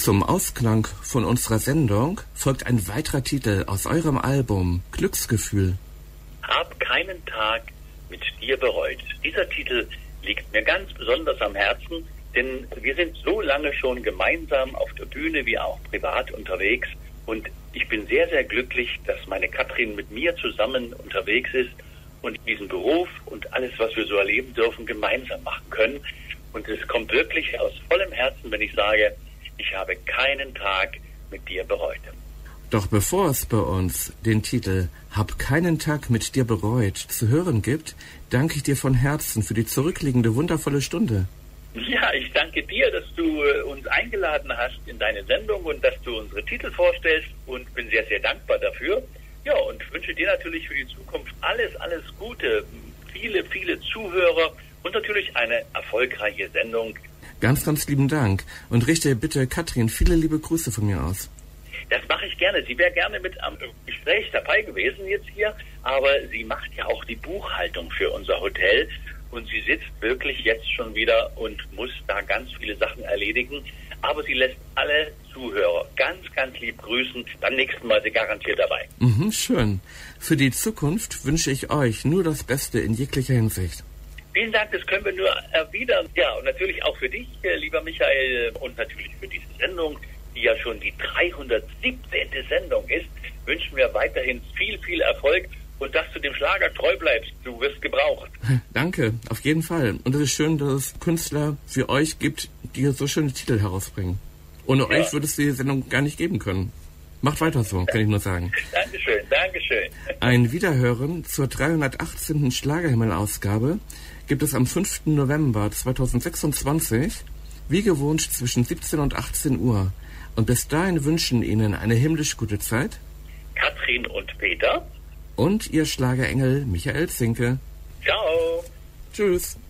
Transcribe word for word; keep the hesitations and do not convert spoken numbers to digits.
Zum Ausklang von unserer Sendung folgt ein weiterer Titel aus eurem Album Glücksgefühl. Hab keinen Tag mit dir bereut. Dieser Titel liegt mir ganz besonders am Herzen, denn wir sind so lange schon gemeinsam auf der Bühne wie auch privat unterwegs und ich bin sehr, sehr glücklich, dass meine Katrin mit mir zusammen unterwegs ist und diesen Beruf und alles, was wir so erleben dürfen, gemeinsam machen können. Und es kommt wirklich aus vollem Herzen, wenn ich sage, ich habe keinen Tag mit dir bereut. Doch bevor es bei uns den Titel Hab keinen Tag mit dir bereut zu hören gibt, danke ich dir von Herzen für die zurückliegende wundervolle Stunde. Ja, ich danke dir, dass du uns eingeladen hast in deine Sendung und dass du unsere Titel vorstellst und bin sehr, sehr dankbar dafür. Ja, und wünsche dir natürlich für die Zukunft alles, alles Gute, viele, viele Zuhörer und natürlich eine erfolgreiche Sendung. Ganz, ganz lieben Dank und richte bitte Katrin viele liebe Grüße von mir aus. Das mache ich gerne. Sie wäre gerne mit am Gespräch dabei gewesen jetzt hier, aber sie macht ja auch die Buchhaltung für unser Hotel und sie sitzt wirklich jetzt schon wieder und muss da ganz viele Sachen erledigen. Aber sie lässt alle Zuhörer ganz, ganz lieb grüßen. Beim nächsten Mal sie garantiert dabei. Mhm, schön. Für die Zukunft wünsche ich euch nur das Beste in jeglicher Hinsicht. Vielen Dank, das können wir nur erwidern. Ja, und natürlich auch für dich, lieber Michael, und natürlich für diese Sendung, die ja schon die dreihundertsiebzehnte Sendung ist, wünschen wir weiterhin viel, viel Erfolg und dass du dem Schlager treu bleibst. Du wirst gebraucht. Danke, auf jeden Fall. Und es ist schön, dass es Künstler wie euch gibt, die so schöne Titel herausbringen. Ohne ja. euch würde es die Sendung gar nicht geben können. Macht weiter so, kann ich nur sagen. Dankeschön, Dankeschön. Ein Wiederhören zur dreihundertachtzehnten Schlagerhimmel-Ausgabe gibt es am fünften November zweitausendsechsundzwanzig, wie gewohnt zwischen siebzehn und achtzehn Uhr. Und bis dahin wünschen Ihnen eine himmlisch gute Zeit Katrin und Peter und Ihr Schlagerengel Michael Zinke. Ciao. Tschüss.